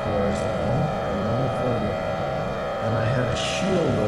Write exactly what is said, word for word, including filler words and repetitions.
course, I went, I went forward, and I had a shield